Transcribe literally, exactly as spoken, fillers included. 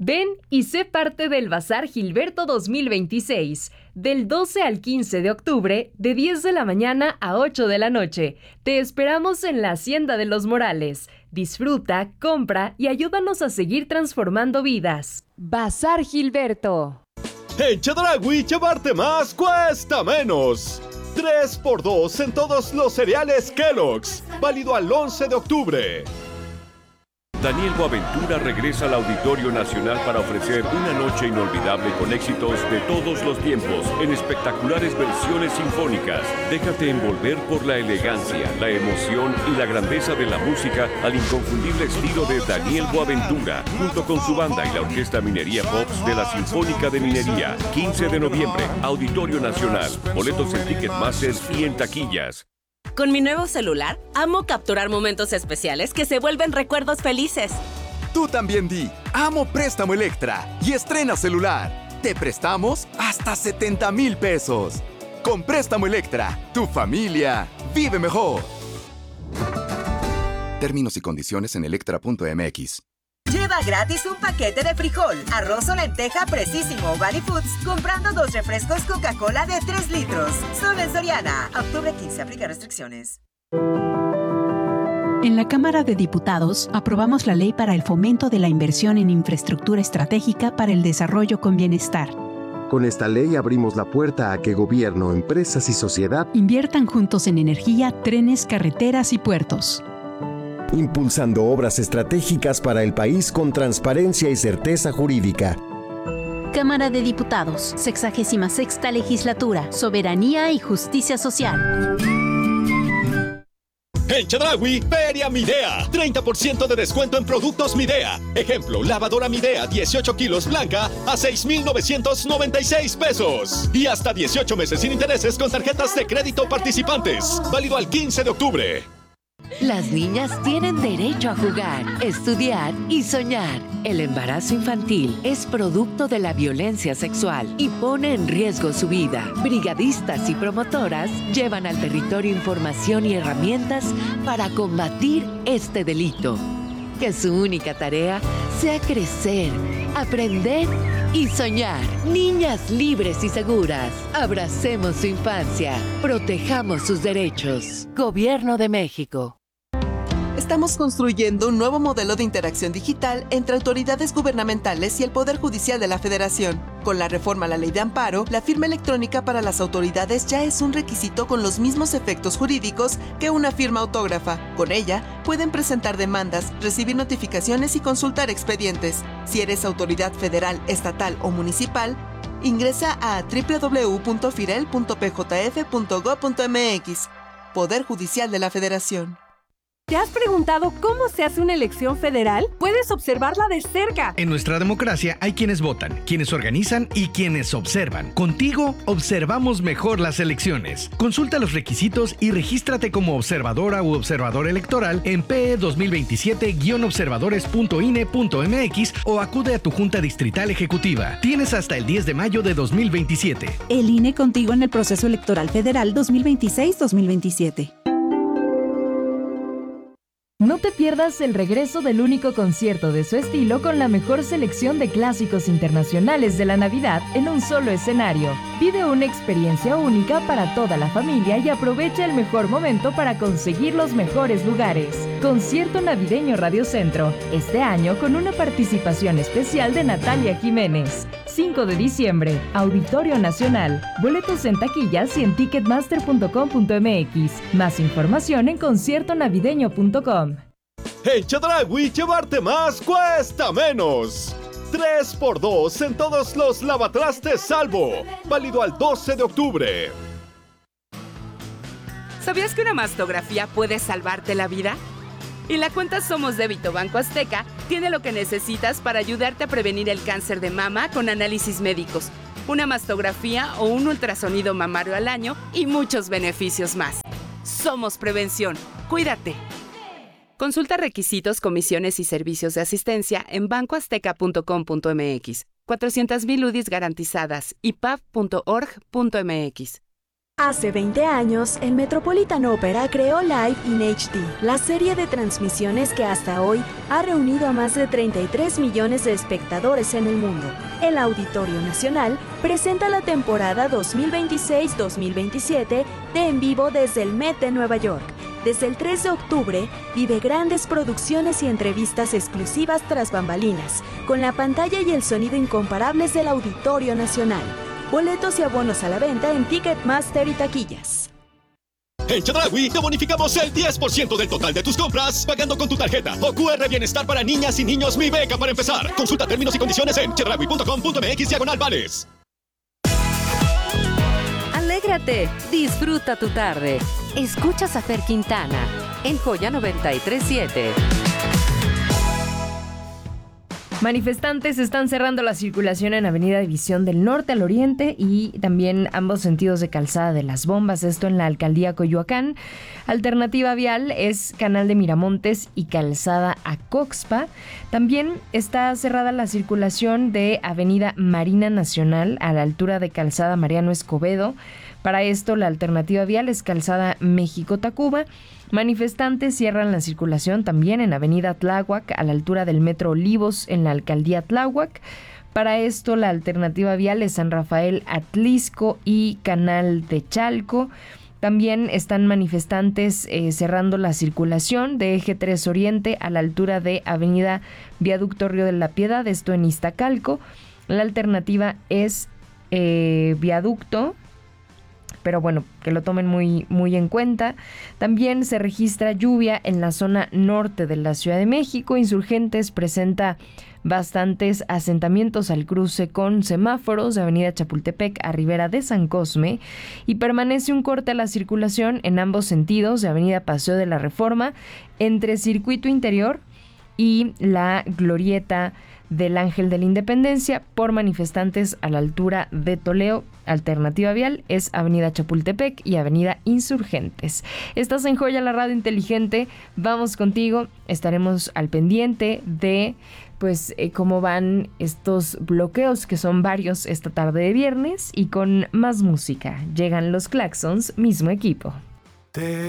Ven y sé parte del Bazar Gilberto dos mil veintiséis, del doce al quince de octubre, de diez de la mañana a ocho de la noche. Te esperamos en la Hacienda de los Morales. Disfruta, compra y ayúdanos a seguir transformando vidas. Bazar Gilberto. En Chedraui, llevarte más cuesta menos. tres por dos en todos los cereales Kellogg's. Válido al once de octubre. Daniel Boaventura regresa al Auditorio Nacional para ofrecer una noche inolvidable con éxitos de todos los tiempos en espectaculares versiones sinfónicas. Déjate envolver por la elegancia, la emoción y la grandeza de la música al inconfundible estilo de Daniel Boaventura, junto con su banda y la Orquesta Minería Pops de la Sinfónica de Minería. quince de noviembre, Auditorio Nacional. Boletos en Ticketmaster y en taquillas. Con mi nuevo celular, amo capturar momentos especiales que se vuelven recuerdos felices. Tú también di, amo Préstamo Electra y estrena celular. Te prestamos hasta setenta mil pesos. Con Préstamo Electra, tu familia vive mejor. Términos y condiciones en electra punto m x. Lleva gratis un paquete de frijol, arroz o lenteja Precisísimo Valley Foods comprando dos refrescos Coca-Cola de tres litros. Solo en Soriana. Octubre quince. Aplica restricciones. En la Cámara de Diputados aprobamos la ley para el fomento de la inversión en infraestructura estratégica para el desarrollo con bienestar. Con esta ley abrimos la puerta a que gobierno, empresas y sociedad inviertan juntos en energía, trenes, carreteras y puertos. Impulsando obras estratégicas para el país con transparencia y certeza jurídica. Cámara de Diputados, sexagésima sexta Legislatura, Soberanía y Justicia Social. En Chedraui, Feria Midea. treinta por ciento de descuento en productos Midea. Ejemplo, lavadora Midea dieciocho kilos blanca a seis mil novecientos noventa y seis pesos. Y hasta dieciocho meses sin intereses con tarjetas de crédito participantes. Válido al quince de octubre. Las niñas tienen derecho a jugar, estudiar y soñar. El embarazo infantil es producto de la violencia sexual y pone en riesgo su vida. Brigadistas y promotoras llevan al territorio información y herramientas para combatir este delito. Que su única tarea sea crecer, aprender y soñar. Niñas libres y seguras. Abracemos su infancia. Protejamos sus derechos. Gobierno de México. Estamos construyendo un nuevo modelo de interacción digital entre autoridades gubernamentales y el Poder Judicial de la Federación. Con la reforma a la Ley de Amparo, la firma electrónica para las autoridades ya es un requisito con los mismos efectos jurídicos que una firma autógrafa. Con ella, pueden presentar demandas, recibir notificaciones y consultar expedientes. Si eres autoridad federal, estatal o municipal, ingresa a doble u doble u doble u punto firel punto p j f punto gob punto m x. Poder Judicial de la Federación. ¿Te has preguntado cómo se hace una elección federal? Puedes observarla de cerca. En nuestra democracia hay quienes votan, quienes organizan y quienes observan. Contigo observamos mejor las elecciones. Consulta los requisitos y regístrate como observadora u observador electoral en pe e dos mil veintisiete guion observadores punto i n e punto m x o acude a tu Junta Distrital Ejecutiva. Tienes hasta el diez de mayo de dos mil veintisiete. El I N E contigo en el proceso electoral federal dos mil veintiséis dos mil veintisiete. No te pierdas el regreso del único concierto de su estilo con la mejor selección de clásicos internacionales de la Navidad en un solo escenario. Vive una experiencia única para toda la familia y aprovecha el mejor momento para conseguir los mejores lugares. Concierto Navideño Radio Centro, este año con una participación especial de Natalia Jiménez. cinco de diciembre, Auditorio Nacional. Boletos en taquillas y en ticketmaster punto com punto m x. Más información en concierto navideño punto com. En Chedraui, llevarte más cuesta menos. tres por dos en todos los lavatrastes Salvo. Válido al doce de octubre. ¿Sabías que una mastografía puede salvarte la vida? Y la cuenta Somos Débito Banco Azteca tiene lo que necesitas para ayudarte a prevenir el cáncer de mama con análisis médicos, una mastografía o un ultrasonido mamario al año y muchos beneficios más. Somos Prevención. Cuídate. Consulta requisitos, comisiones y servicios de asistencia en banco azteca punto com punto m x. cuatrocientas mil U D Is garantizadas y p a f punto org punto m x. Hace veinte años, el Metropolitan Opera creó Live in H D, la serie de transmisiones que hasta hoy ha reunido a más de treinta y tres millones de espectadores en el mundo. El Auditorio Nacional presenta la temporada dos mil veintiséis dos mil veintisiete de En Vivo desde el Met de Nueva York. Desde el tres de octubre, vive grandes producciones y entrevistas exclusivas tras bambalinas, con la pantalla y el sonido incomparables del Auditorio Nacional. Boletos y abonos a la venta en Ticketmaster y taquillas. En Chedraui te bonificamos el diez por ciento del total de tus compras pagando con tu tarjeta o Q R Bienestar para niñas y niños Mi Beca para empezar. Consulta términos y condiciones en chedraui punto com punto m x diagonal vales. Alégrate, disfruta tu tarde. Escuchas a Fer Quintana en Joya noventa y tres punto siete. Manifestantes están cerrando la circulación en Avenida División del Norte al Oriente y también ambos sentidos de Calzada de las Bombas, esto en la Alcaldía Coyoacán. Alternativa vial es Canal de Miramontes y Calzada Acoxpa. También está cerrada la circulación de Avenida Marina Nacional a la altura de Calzada Mariano Escobedo. Para esto, la alternativa vial es Calzada México-Tacuba. Manifestantes cierran la circulación también en Avenida Tláhuac, a la altura del Metro Olivos, en la Alcaldía Tláhuac. Para esto, la alternativa vial es San Rafael Atlisco y Canal de Chalco. También están manifestantes eh, cerrando la circulación de Eje tres Oriente a la altura de Avenida Viaducto Río de la Piedad, esto en Iztacalco. La alternativa es eh, Viaducto, pero bueno, que lo tomen muy, muy en cuenta. También se registra lluvia en la zona norte de la Ciudad de México. Insurgentes presenta bastantes asentamientos al cruce con semáforos de Avenida Chapultepec a Ribera de San Cosme y permanece un corte a la circulación en ambos sentidos de Avenida Paseo de la Reforma entre Circuito Interior y la Glorieta del Ángel de la Independencia por manifestantes a la altura de Toleo. Alternativa vial es Avenida Chapultepec y Avenida Insurgentes. Estás en Joya, la radio inteligente. Vamos contigo. Estaremos al pendiente de pues eh, cómo van estos bloqueos, que son varios esta tarde de viernes, y con más música. Llegan los Claxons, mismo equipo. Te